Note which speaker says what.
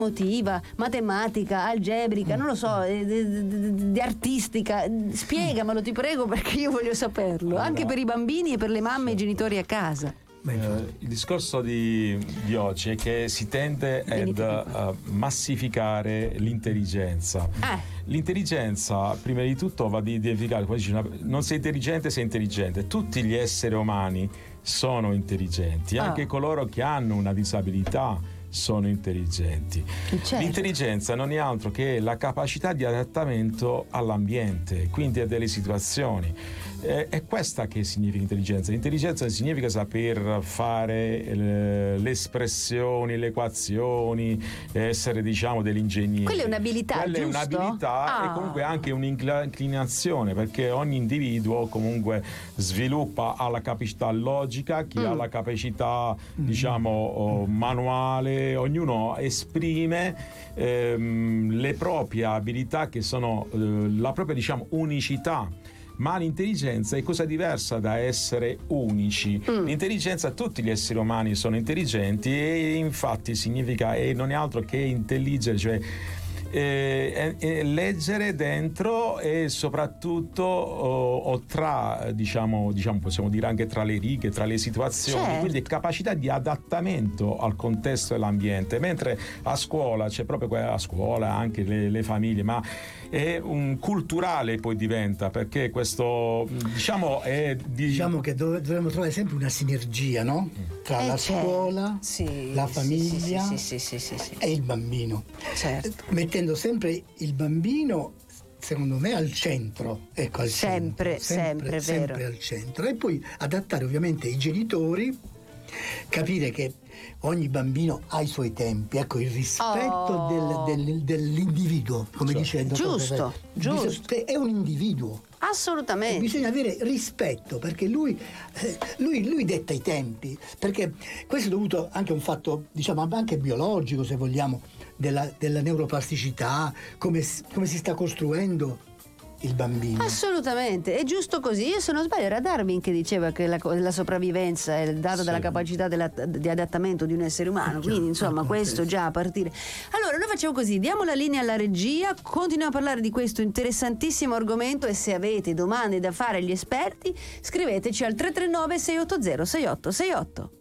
Speaker 1: emotiva, matematica, algebrica, non lo so, di artistica. Spiegamelo, ti prego, perché io voglio saperlo, anche per i bambini e per le mamme e i genitori a casa.
Speaker 2: Il discorso di oggi è che si tende a massificare l'intelligenza. L'intelligenza, prima di tutto, va di identificare, non sei intelligente, sei intelligente. Tutti gli esseri umani sono intelligenti, anche coloro che hanno una disabilità sono intelligenti.
Speaker 1: Certo.
Speaker 2: L'intelligenza non è altro che la capacità di adattamento all'ambiente, quindi a delle situazioni. È questa che significa intelligenza. L'intelligenza significa saper fare le espressioni, le equazioni, essere, diciamo, degli ingegneri.
Speaker 1: Quella è un'abilità,
Speaker 2: Quella
Speaker 1: giusto?
Speaker 2: è un'abilità e comunque anche un'inclinazione, perché ogni individuo comunque sviluppa, ha la capacità logica, chi ha la capacità, diciamo, manuale. Ognuno esprime le proprie abilità, che sono la propria, diciamo, unicità. Ma l'intelligenza è cosa diversa da essere unici. L'intelligenza, tutti gli esseri umani sono intelligenti, e infatti significa, e non è altro che intelligere, cioè leggere dentro, e soprattutto o tra, diciamo possiamo dire anche tra le righe, tra le situazioni.
Speaker 1: Certo.
Speaker 2: Quindi capacità di adattamento al contesto dell'ambiente, mentre a scuola c'è proprio, a scuola anche le famiglie, ma è un culturale, poi diventa, perché questo, diciamo, è
Speaker 3: diciamo che dovremmo trovare sempre una sinergia, no? Tra la scuola, la famiglia e il bambino.
Speaker 1: Certo.
Speaker 3: Mettendo sempre il bambino, secondo me, al centro, ecco,
Speaker 1: sempre vero.
Speaker 3: Al centro, e poi adattare ovviamente i genitori, capire che ogni bambino ha i suoi tempi, ecco, il rispetto dell'individuo, come dice il dottor
Speaker 1: giusto.
Speaker 3: È un individuo.
Speaker 1: Assolutamente.
Speaker 3: Bisogna avere rispetto, perché lui detta i tempi, perché questo è dovuto anche a un fatto, diciamo, anche biologico, se vogliamo, della neuroplasticità, come si sta costruendo il bambino.
Speaker 1: Assolutamente, è giusto così. Io, se non sbaglio, era Darwin che diceva che la sopravvivenza è data dalla capacità di adattamento di un essere umano, quindi insomma questo già a partire. Allora noi facciamo così, diamo la linea alla regia, continuiamo a parlare di questo interessantissimo argomento, e se avete domande da fare agli esperti scriveteci al 339 680 6868.